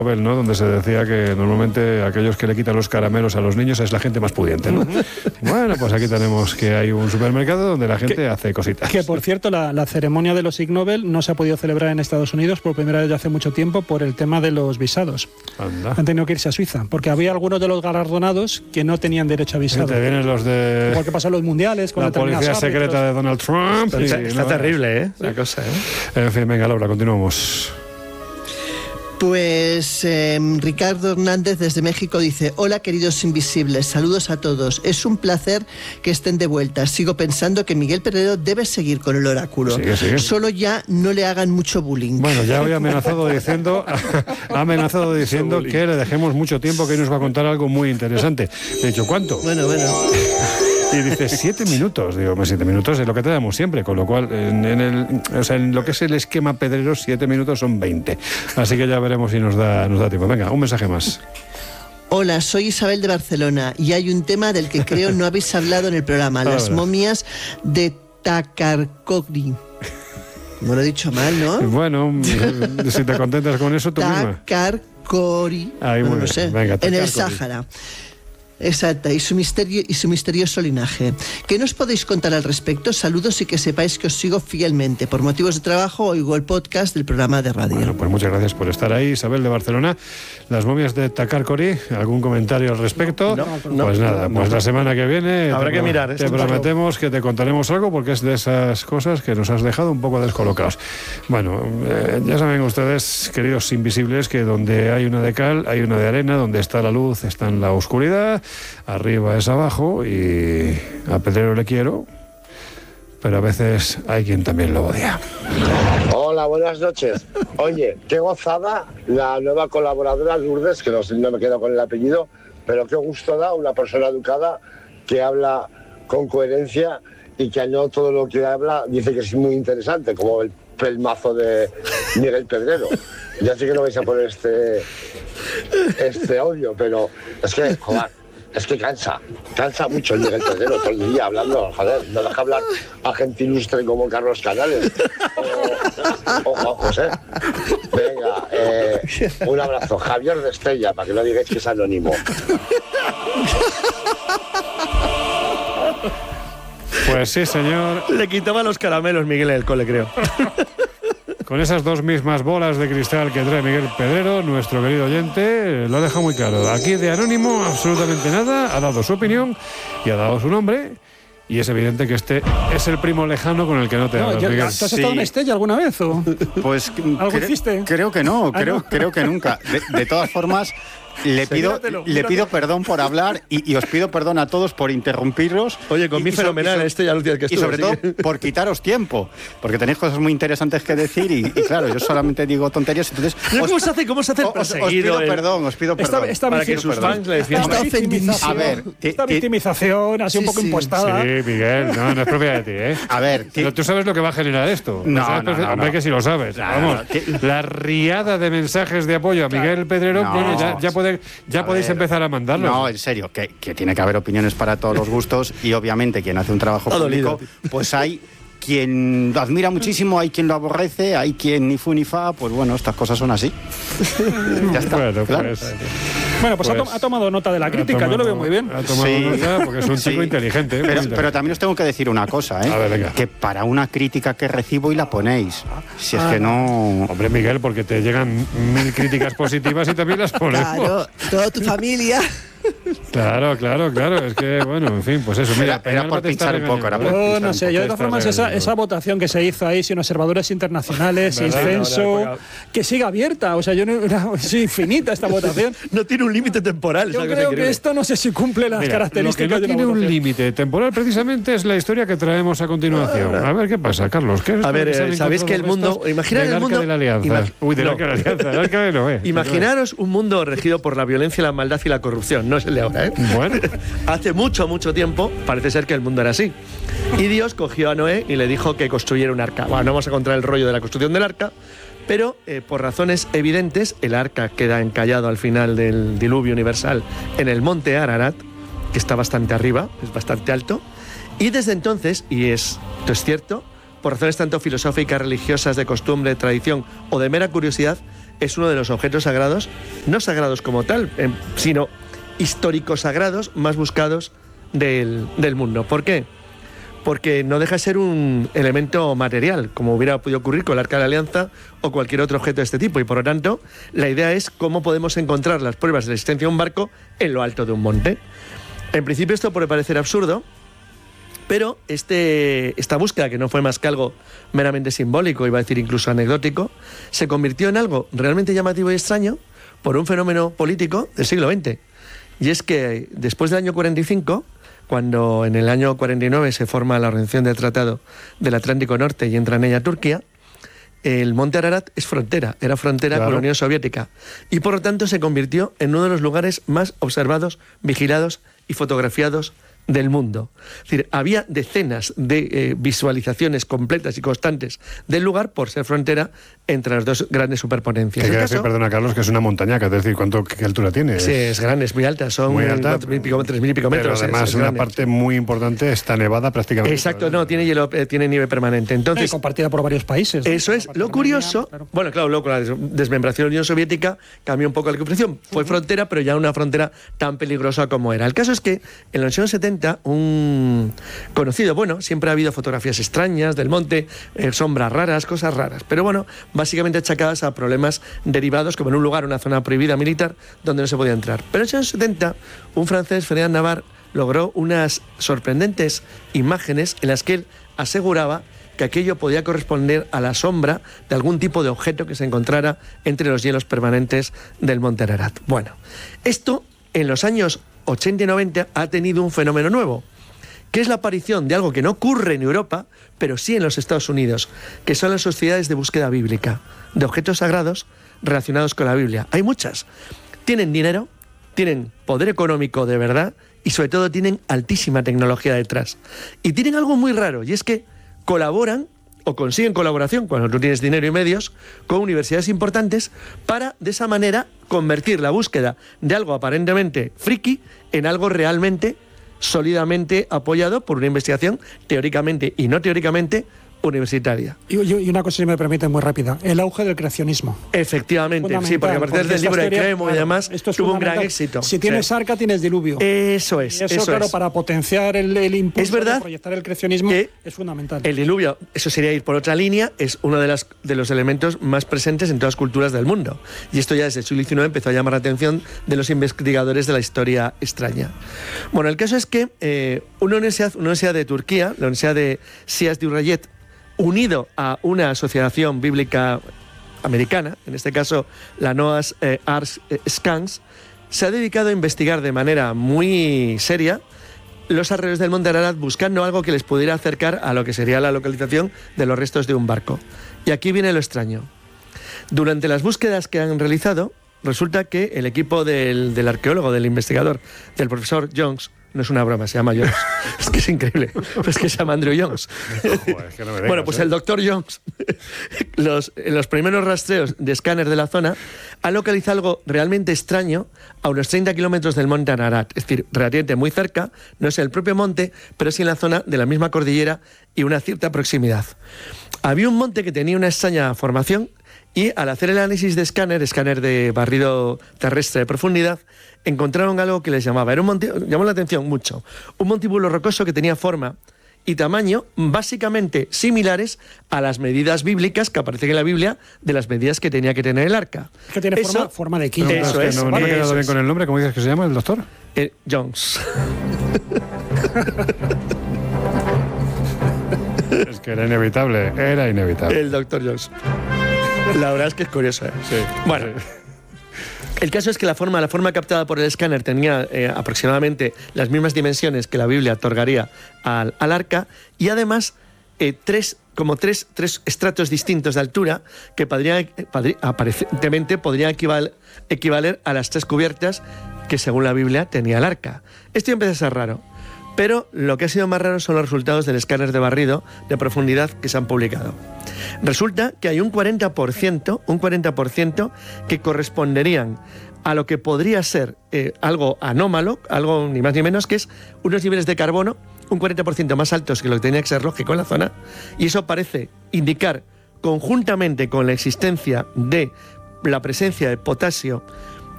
Nobel, ¿no? Donde se decía que normalmente aquellos que le quitan los caramelos a los niños es la gente más pudiente, ¿no? Bueno, pues aquí tenemos que hay un supermercado donde la gente hace cositas. Que, por cierto, la ceremonia de los Ig Nobel no se ha podido celebrar en Estados Unidos por primera vez desde hace mucho tiempo por el tema de los visados. Anda. Han tenido que irse a Suiza, porque había algunos de los galardonados que no tenían derecho a visado. Te vienen los de... Igual que pasó en los mundiales. Con la policía secreta de Donald Trump. Está terrible, ¿eh? La cosa, ¿eh? En fin, venga, Laura, continuamos. Pues Ricardo Hernández desde México dice: hola queridos invisibles, saludos a todos, es un placer que estén de vuelta. Sigo pensando que Miguel Pedrero debe seguir con el oráculo. Sigue. Solo ya no le hagan mucho bullying. Bueno, ya había amenazado diciendo que le dejemos mucho tiempo, que nos va a contar algo muy interesante. He dicho, ¿cuánto? Bueno. Y dice 7 minutos. Digo, 7 minutos es lo que te damos siempre, con lo cual en lo que es el esquema Pedrero, 7 minutos son 20. Así que ya veremos si nos da tiempo. Venga, un mensaje más. Hola, soy Isabel de Barcelona y hay un tema del que creo no habéis hablado en el programa, las momias de Takarkori. No lo he dicho mal, ¿no? Bueno, si te contentas con eso, tú misma. Takarkori, no sé, venga, en el Sáhara. Exacto, y su misterioso linaje. ¿Qué nos podéis contar al respecto? Saludos y que sepáis que os sigo fielmente. Por motivos de trabajo oigo el podcast del programa de radio. Bueno, pues muchas gracias por estar ahí, Isabel de Barcelona. Las momias de Takarkori, ¿algún comentario al respecto? No, pues nada, pues la semana que viene habrá que mirar. Te prometemos que te contaremos algo porque es de esas cosas que nos has dejado un poco descolocados. Bueno, ya saben ustedes, queridos invisibles, que donde hay una de cal, hay una de arena, donde está la luz, está en la oscuridad. Arriba es abajo y a Pedrero le quiero, pero a veces hay quien también lo odia. Hola, buenas noches. Oye, qué gozada la nueva colaboradora Lourdes, que no me quedo con el apellido, pero qué gusto da una persona educada que habla con coherencia y que no todo lo que habla dice que es muy interesante, como el pelmazo de Miguel Pedrero. Ya sé que no vais a poner este odio, pero es que, joder, es que cansa mucho el Miguel Pedrero todo el día hablando, joder, no deja hablar a gente ilustre como Carlos Canales o Juan José. Venga, un abrazo. Javier de Estella, para que no digáis que es anónimo. Pues sí, señor. Le quitaba los caramelos Miguel en el cole, creo. Con esas dos mismas bolas de cristal que trae Miguel Pedrero, nuestro querido oyente lo deja muy claro. Aquí de anónimo absolutamente nada, ha dado su opinión y ha dado su nombre. Y es evidente que este es el primo lejano con el que no te hablas, Miguel. ¿Te has estado en Estella alguna vez? ¿O? Pues ¿algo hiciste? Creo que no, creo que nunca. De todas formas, le pido perdón por hablar y os pido perdón a todos por interrumpirlos. Oye, con mí fenomenal, ya lo tienes que estuve. Y sobre todo por quitaros tiempo, porque tenéis cosas muy interesantes que decir y claro, yo solamente digo tonterías, entonces... ¿Cómo se hace el perseguido? Os pido perdón. Para que sus fans le decían... Esta victimización así un poco impostada. Sí, Miguel, no es propia de ti, ¿eh? A ver... Pero tú sabes lo que va a generar esto. No. Hombre, que si lo sabes. Vamos, la riada de mensajes de apoyo a Miguel Pedrero, bueno, ya podéis empezar a mandarlos. No, en serio, que tiene que haber opiniones para todos los gustos y obviamente quien hace un trabajo público, pues hay quien lo admira muchísimo, hay quien lo aborrece, hay quien ni fu ni fa, pues bueno, estas cosas son así. Ya está. Bueno, claro. Pues ha tomado nota de la crítica, yo lo veo muy bien. Ha tomado nota porque es un chico inteligente. Pero también os tengo que decir una cosa, A ver, venga. que para una crítica que recibo y la ponéis. Si es que no... Hombre, Miguel, porque te llegan 1000 críticas positivas y también las ponemos. Claro, toda tu familia. Claro. Es que, bueno, en fin, pues eso. Mira, era por pinchar un poco. No sé, yo de todas formas esa votación que se hizo ahí sin observadores internacionales, sin censo, que siga abierta. O sea, es infinita esta votación. No tiene un límite temporal. Yo creo que esto no sé si cumple las características. Lo que no tiene un límite temporal precisamente es la historia que traemos a continuación. A ver, ¿qué pasa, Carlos? A ver, ¿sabéis que el mundo... Imaginad el mundo... de la Alianza. del Arca de la Alianza. El Arca de Noé. Imaginaros un mundo regido por la violencia, la maldad y la corrupción. No es el de ahora, ¿eh? Bueno. Hace mucho tiempo parece ser que el mundo era así. Y Dios cogió a Noé y le dijo que construyera un arca. Bueno, no vamos a contar el rollo de la construcción del arca, pero por razones evidentes el arca queda encallado al final del diluvio universal en el monte Ararat, que está bastante arriba, es bastante alto, y desde entonces, y esto es cierto, por razones tanto filosóficas, religiosas, de costumbre, de tradición o de mera curiosidad, es uno de los objetos sagrados, no sagrados como tal, sino históricos sagrados más buscados del mundo. ¿Por qué? Porque no deja de ser un elemento material, como hubiera podido ocurrir con el Arca de la Alianza o cualquier otro objeto de este tipo, y por lo tanto la idea es cómo podemos encontrar las pruebas de la existencia de un barco en lo alto de un monte. En principio esto puede parecer absurdo, pero esta búsqueda, que no fue más que algo meramente simbólico, iba a decir incluso anecdótico, se convirtió en algo realmente llamativo y extraño por un fenómeno político del siglo XX. Y es que después del año 45, cuando en el año 49 se forma la Organización del Tratado del Atlántico Norte y entra en ella Turquía, el monte Ararat era frontera con la Unión Soviética, y por lo tanto se convirtió en uno de los lugares más observados, vigilados y fotografiados del mundo. Es decir, había decenas de visualizaciones completas y constantes del lugar por ser frontera entre las dos grandes superpotencias. Hay que decir, perdona Carlos, que es una montañaca, es decir, ¿qué altura tiene? Sí, es grande, es muy alta, son 3.000 y pico metros. Pero además una parte muy importante está nevada prácticamente. Exacto, no, tiene hielo, tiene nieve permanente. Entonces, compartida por varios países. Eso es. Lo curioso, bueno, claro, luego con la desmembración de la Unión Soviética cambió un poco la configuración. Fue frontera, pero ya una frontera tan peligrosa como era. El caso es que en los años 70 un conocido, siempre ha habido fotografías extrañas del monte, sombras raras, cosas raras, pero básicamente achacadas a problemas derivados, como en un lugar, una zona prohibida militar, donde no se podía entrar. Pero en los años 70, un francés, Ferdinand Navarre, logró unas sorprendentes imágenes en las que él aseguraba que aquello podía corresponder a la sombra de algún tipo de objeto que se encontrara entre los hielos permanentes del monte Ararat. Bueno, esto en los años 80 y 90 ha tenido un fenómeno nuevo, que es la aparición de algo que no ocurre en Europa, pero sí en los Estados Unidos, que son las sociedades de búsqueda bíblica, de objetos sagrados relacionados con la Biblia. Hay muchas. Tienen dinero, tienen poder económico de verdad y sobre todo tienen altísima tecnología detrás. Y tienen algo muy raro, y es que colaboran o consiguen colaboración, cuando tú tienes dinero y medios, con universidades importantes para, de esa manera, convertir la búsqueda de algo aparentemente friki en algo realmente, sólidamente apoyado por una investigación teóricamente y no teóricamente universitaria. Y una cosa, si me permite, muy rápida: el auge del creacionismo. Efectivamente, sí, porque a partir del libro de Cremo y demás tuvo un gran éxito. Si tienes arca, tienes diluvio. Eso es. Y eso, claro, para potenciar el impulso de proyectar el creacionismo es fundamental. El diluvio, eso sería ir por otra línea, es uno de los elementos más presentes en todas las culturas del mundo. Y esto ya desde el siglo XIX empezó a llamar la atención de los investigadores de la historia extraña. Bueno, el caso es que una universidad de Turquía, la Universidad de Sias de Urayet, unido a una asociación bíblica americana, en este caso la Noah's Ark Scans, se ha dedicado a investigar de manera muy seria los alrededores del monte Ararat, buscando algo que les pudiera acercar a lo que sería la localización de los restos de un barco. Y aquí viene lo extraño. Durante las búsquedas que han realizado, resulta que el equipo del arqueólogo, del investigador, del profesor Jones, no es una broma, se llama Jones. Es que es increíble. Es que se llama Andrew Jones. Joder, es que no me dejas, pues el doctor Jones, en los primeros rastreos de escáner de la zona, ha localizado algo realmente extraño a unos 30 kilómetros del monte Ararat. Es decir, relativamente muy cerca, no es el propio monte, pero sí en la zona de la misma cordillera y una cierta proximidad. Había un monte que tenía una extraña formación y al hacer el análisis de escáner de barrido terrestre de profundidad, encontraron algo que les llamaba, llamó la atención mucho, un montículo rocoso que tenía forma y tamaño básicamente similares a las medidas bíblicas que aparecen en la Biblia de las medidas que tenía que tener el arca. Que tiene forma de quinto. Eso es. No me he quedado bien con el nombre. ¿Cómo dices que se llama el doctor? Jones. Es que era inevitable. El doctor Jones. La verdad es que es curioso, ¿eh? Sí. Bueno. El caso es que la forma captada por el escáner tenía aproximadamente las mismas dimensiones que la Biblia otorgaría al arca, y además tres estratos distintos de altura que aparentemente podrían equivaler a las 3 cubiertas que según la Biblia tenía el arca. Esto empieza a ser raro. Pero lo que ha sido más raro son los resultados del escáner de barrido de profundidad que se han publicado. Resulta que hay un 40% que corresponderían a lo que podría ser algo anómalo, algo ni más ni menos, que es unos niveles de carbono un 40% más altos que lo que tenía que ser lógico en la zona, y eso parece indicar conjuntamente con la existencia de la presencia de potasio